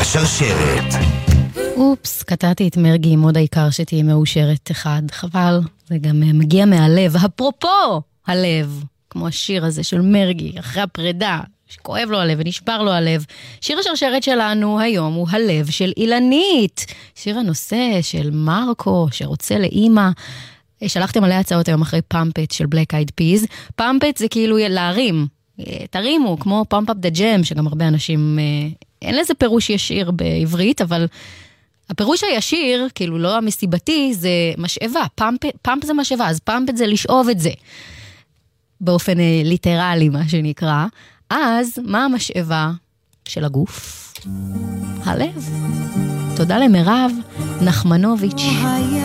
השרשרת. אופס, קטעתי את מרגי עם עוד העיקר שתהיה מאושרת אחד. חבל, זה גם מגיע מהלב. אפרופו הלב, כמו השיר הזה של מרגי, אחרי הפרידה, שכואב לו הלב ונשבר לו הלב. שיר השרשרת שלנו היום הוא הלב של אילנית. שיר הנושא של מרקו שרוצה לאמא. שלחתם עליה הצעות היום אחרי פאמפט של בלק אייד פיז. פאמפט זה כאילו להרים. תרימו, כמו פאמפ אפ דה ג'ם, שגם הרבה אנשים, אין לזה פירוש ישיר בעברית, אבל הפירוש הישיר, כאילו לא המסיבתי, זה משאבה. פאמפ זה משאבה, אז פאמפט זה לשאוב את זה. באופן ליטרלי, מה שנקרא. אז מה המשאבה של הגוף? הלב. תודה למרב נחמנוביץ'.